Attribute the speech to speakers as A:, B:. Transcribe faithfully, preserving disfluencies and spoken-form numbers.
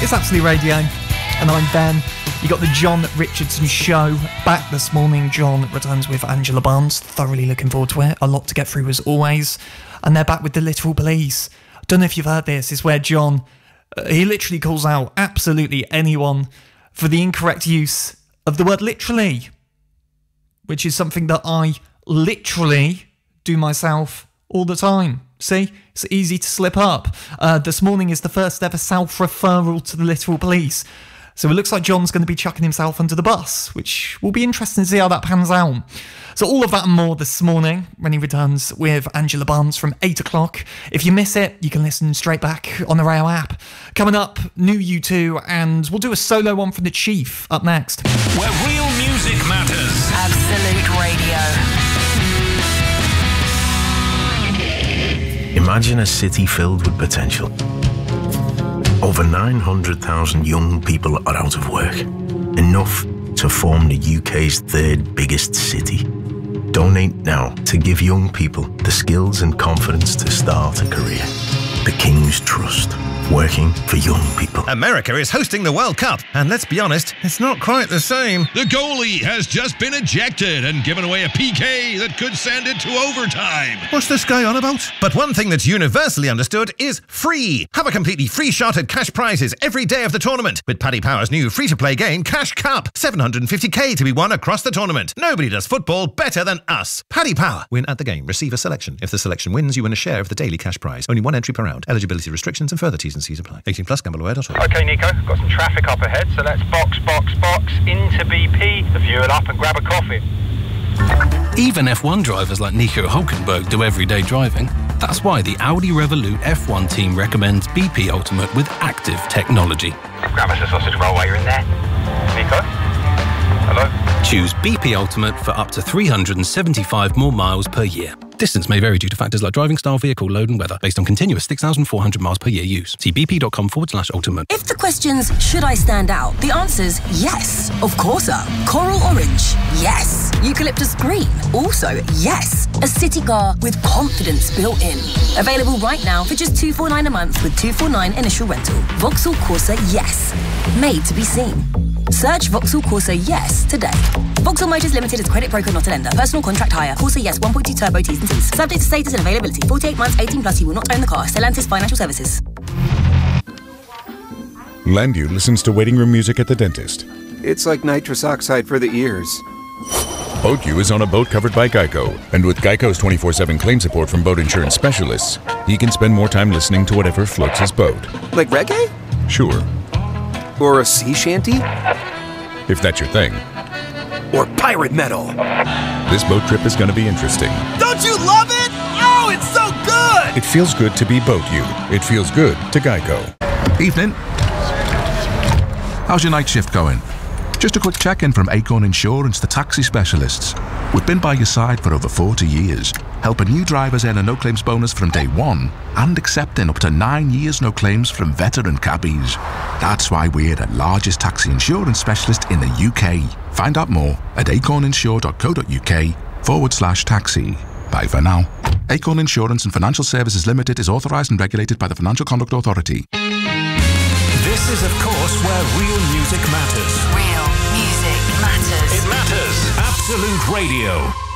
A: It's Absolute Radio, and I'm Ben. You got the John Richardson Show back this morning. John returns with Angela Barnes. Thoroughly looking forward to it. A lot to get through as always. And they're back with the Literal Police. Don't know if you've heard this. It's where John, uh, he literally calls out absolutely anyone for the incorrect use of the word literally, which is something that I literally do myself all the time. See, it's easy to slip up. Uh, this morning is the first ever self-referral to the Literal Police. So it looks like John's going to be chucking himself under the bus, which will be interesting to see how that pans out. So all of that and more this morning when he returns with Angela Barnes from eight o'clock. If you miss it, you can listen straight back on the Rail app. Coming up, new U two, and we'll do a solo one from the Chief up next.
B: Where real music matters.
C: Absolute Radio.
D: Imagine a city filled with potential. Over nine hundred thousand young people are out of work, enough to form the U K's third biggest city. Donate now to give young people the skills and confidence to start a career. The King's Trust, working for young people.
E: America is hosting the World Cup, and let's be honest, it's not quite the same.
B: The goalie has just been ejected and given away a P K that could send it to overtime.
E: What's this guy on about? But one thing that's universally understood is free. Have a completely free shot at cash prizes every day of the tournament with Paddy Power's new free-to-play game, Cash Cup. seven hundred fifty k to be won across the tournament. Nobody does football better than us. Paddy Power. Win at the game. Receive a selection. If the selection wins, you win a share of the daily cash prize. Only one entry per round. Eligibility restrictions and further T's and C's apply. eighteen plus, gamble aware dot org.
F: Okay, Nico, got some traffic up ahead, so let's box, box, box into B P, the fuel up and grab a coffee.
G: Even F one drivers like Nico Hülkenberg do everyday driving. That's why the Audi Revolut F one team recommends B P Ultimate with active technology.
F: Grab us a sausage roll while you're in there. Nico? Hello?
G: Choose B P Ultimate for up to three hundred seventy-five more miles per year. Distance may vary due to factors like driving style, vehicle load and weather, based on continuous six thousand four hundred miles per year use. See bp.com forward slash ultimate.
C: If the question's, should I stand out? The answer's yes. Of course so. Coral orange? Yes. Eucalyptus green? Also yes. A city car with confidence built in. Available right now for just two hundred forty-nine dollars a month with two hundred forty-nine dollars initial rental. Vauxhall Corsa Yes. Made to be seen. Search Vauxhall Corsa Yes today. Vauxhall Motors Limited is a credit broker, not a lender. Personal contract hire. Corsa Yes one point two turbo T's and C's. Subject to status and availability. forty-eight months, eighteen plus. You will not own the car. Stellantis Financial Services.
H: Landu listens to waiting room music at the dentist.
I: It's like nitrous oxide for the ears.
H: BoatU is on a boat covered by Geico, and with Geico's twenty-four seven claim support from boat insurance specialists, he can spend more time listening to whatever floats his boat.
I: Like reggae?
H: Sure.
I: Or a sea shanty?
H: If that's your thing.
I: Or pirate metal.
H: This boat trip is going to be interesting.
J: Don't you love it? Oh, it's so good!
H: It feels good to be BoatU. It feels good to Geico.
K: Evening. How's your night shift going? Just a quick check-in from Acorn Insurance, the taxi specialists. We've been by your side for over forty years, helping new drivers earn a no-claims bonus from day one and accepting up to nine years no claims from veteran cabbies. That's why we're the largest taxi insurance specialist in the U K. Find out more at acorninsure.co.uk forward slash taxi. Bye for now. Acorn Insurance and Financial Services Limited is authorised and regulated by the Financial Conduct Authority.
B: This is, of course, where real music matters.
C: Real music matters.
B: It matters. Absolute Radio.